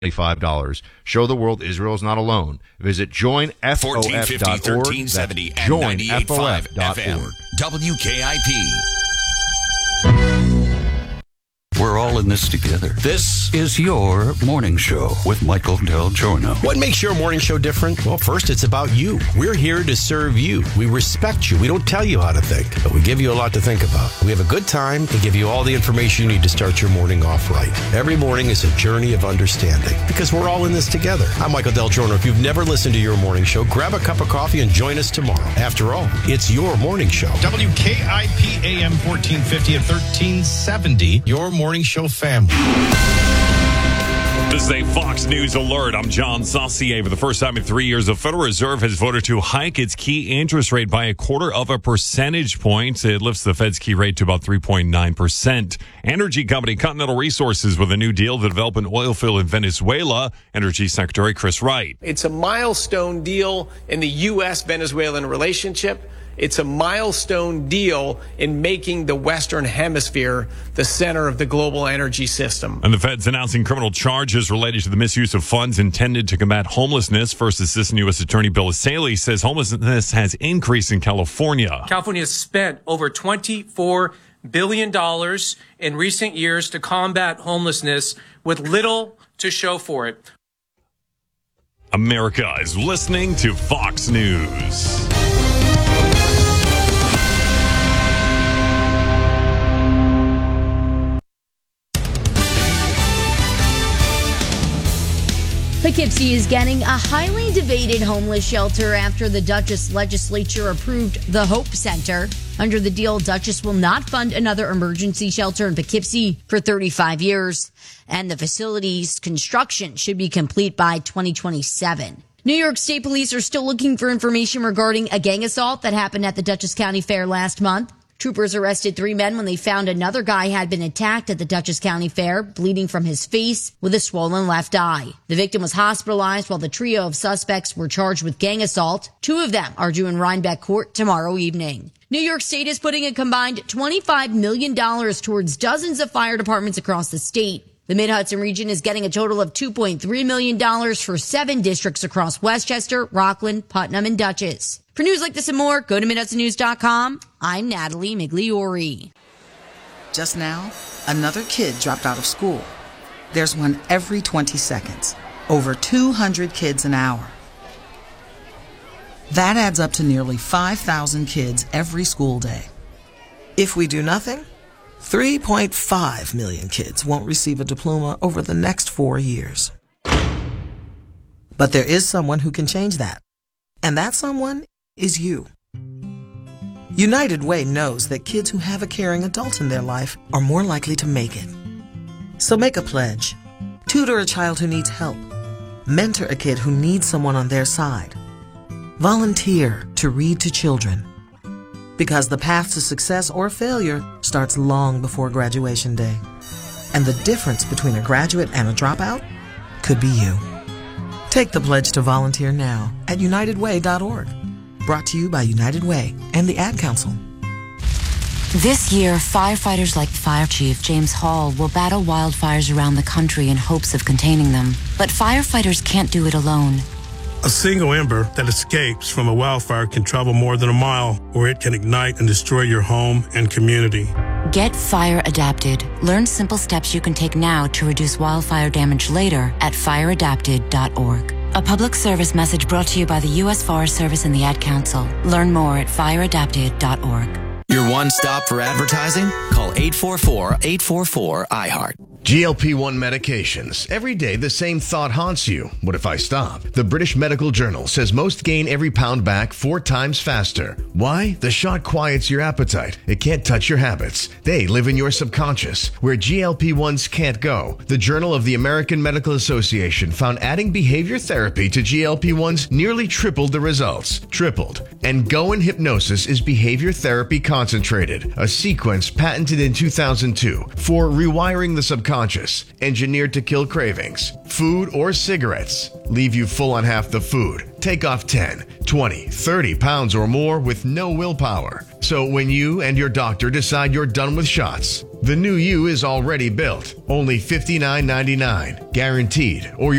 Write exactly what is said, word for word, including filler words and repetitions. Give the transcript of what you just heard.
five dollars. Show the world Israel is not alone. Visit join f o f dot org. thirteen seventy and join ninety-eight f point o five f dot org. F M. W K I P. We're all in this together. This is your morning show with Michael Del Giorno. What makes your morning show different? Well, first, it's about you. We're here to serve you. We respect you. We don't tell you how to think, but we give you a lot to think about. We have a good time and give you all the information you need to start your morning off right. Every morning is a journey of understanding because we're all in this together. I'm Michael Del Giorno. If you've never listened to your morning show, grab a cup of coffee and join us tomorrow. After all, it's your morning show. W K I P A M fourteen fifty and thirteen seventy, your morning show family. This is a Fox News alert. I'm John Saucier. For the first time in three years, the Federal Reserve has voted to hike its key interest rate by a quarter of a percentage point. It lifts the Fed's key rate to about three point nine percent. Energy company Continental Resources with a new deal to develop an oil field in Venezuela. Energy Secretary Chris Wright. It's a milestone deal in the U S Venezuelan relationship. It's a milestone deal in making the Western Hemisphere the center of the global energy system. And the Fed's announcing criminal charges related to the misuse of funds intended to combat homelessness. First Assistant U S Attorney Bill Asaley says homelessness has increased in California. California has spent over twenty-four billion dollars in recent years to combat homelessness with little to show for it. America is listening to Fox News. Poughkeepsie is getting a highly debated homeless shelter after the Dutchess legislature approved the Hope Center. Under the deal, Dutchess will not fund another emergency shelter in Poughkeepsie for thirty-five years, and the facility's construction should be complete by twenty twenty-seven. New York State Police are still looking for information regarding a gang assault that happened at the Dutchess County Fair last month. Troopers arrested three men when they found another guy had been attacked at the Dutchess County Fair, bleeding from his face with a swollen left eye. The victim was hospitalized while the trio of suspects were charged with gang assault. Two of them are due in Rhinebeck Court tomorrow evening. New York State is putting a combined twenty-five million dollars towards dozens of fire departments across the state. The Mid-Hudson region is getting a total of two point three million dollars for seven districts across Westchester, Rockland, Putnam, and Dutchess. For news like this and more, go to mid hudson news dot com. I'm Natalie Migliori. Just now, another kid dropped out of school. There's one every twenty seconds. Over two hundred kids an hour. That adds up to nearly five thousand kids every school day. If we do nothing, three point five million kids won't receive a diploma over the next four years. But there is someone who can change that. And that someone is you. United Way knows that kids who have a caring adult in their life are more likely to make it. So make a pledge. Tutor a child who needs help. Mentor a kid who needs someone on their side. Volunteer to read to children. Because the path to success or failure starts long before graduation day. And the difference between a graduate and a dropout could be you. Take the pledge to volunteer now at united way dot org. Brought to you by United Way and the Ad Council. This year, firefighters like Fire Chief James Hall will battle wildfires around the country in hopes of containing them. But firefighters can't do it alone. A single ember that escapes from a wildfire can travel more than a mile, where it can ignite and destroy your home and community. Get fire adapted. Learn simple steps you can take now to reduce wildfire damage later at fire adapted dot org. A public service message brought to you by the U S Forest Service and the Ad Council. Learn more at fire adapted dot org. Your one stop for advertising? Call eight four four, eight four four, I heart. G L P one medications. Every day the same thought haunts you. What if I stop? The British Medical Journal says most gain every pound back four times faster. Why? The shot quiets your appetite. It can't touch your habits. They live in your subconscious, where G L P ones can't go. The Journal of the American Medical Association found adding behavior therapy to G L P ones nearly tripled the results. Tripled. And Go in Hypnosis is behavior therapy concentrated, a sequence patented in two thousand two for rewiring the subconscious. Conscious, engineered to kill cravings. Food or cigarettes leave you full on half the food. Take off ten, twenty, thirty pounds or more with no willpower. So when you and your doctor decide you're done with shots, the new you is already built. Only fifty-nine ninety-nine, guaranteed, or